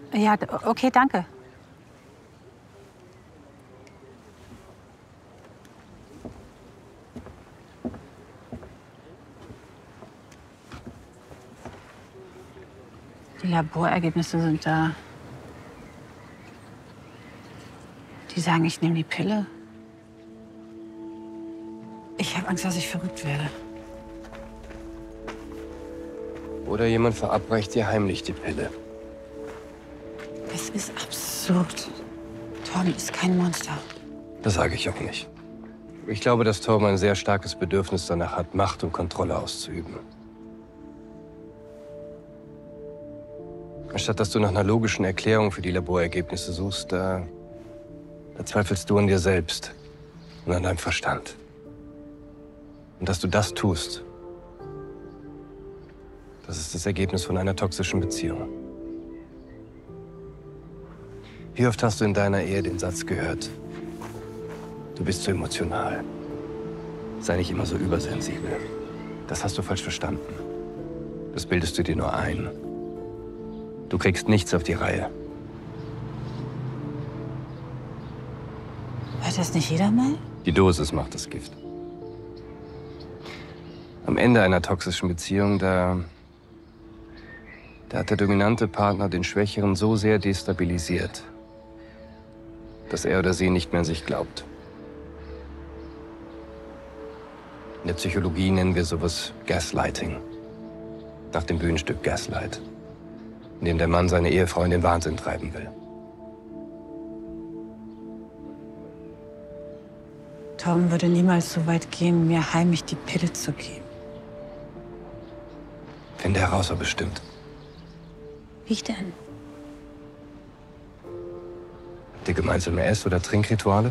Ja, okay, danke. Die Laborergebnisse sind da. Die sagen, ich nehme die Pille. Ich habe Angst, dass ich verrückt werde. Oder jemand verabreicht dir heimlich die Pille. Es ist absurd. Torben ist kein Monster. Das sage ich auch nicht. Ich glaube, dass Torben ein sehr starkes Bedürfnis danach hat, Macht und Kontrolle auszuüben. Anstatt dass du nach einer logischen Erklärung für die Laborergebnisse suchst, da zweifelst du an dir selbst und an deinem Verstand. Und dass du das tust, das ist das Ergebnis von einer toxischen Beziehung. Wie oft hast du in deiner Ehe den Satz gehört, du bist zu emotional, sei nicht immer so übersensibel. Das hast du falsch verstanden. Das bildest du dir nur ein. Du kriegst nichts auf die Reihe. Hört das nicht jeder mal? Die Dosis macht das Gift. Am Ende einer toxischen Beziehung, da hat der dominante Partner den Schwächeren so sehr destabilisiert, dass er oder sie nicht mehr an sich glaubt. In der Psychologie nennen wir sowas Gaslighting. Nach dem Bühnenstück Gaslight, in dem der Mann seine Ehefrau in den Wahnsinn treiben will. Torben würde niemals so weit gehen, mir heimlich die Pille zu geben. Finde heraus, ob es stimmt. Wie ich denn? Habt ihr gemeinsame Ess- oder Trinkrituale?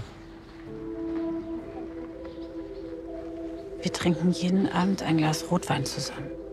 Wir trinken jeden Abend ein Glas Rotwein zusammen.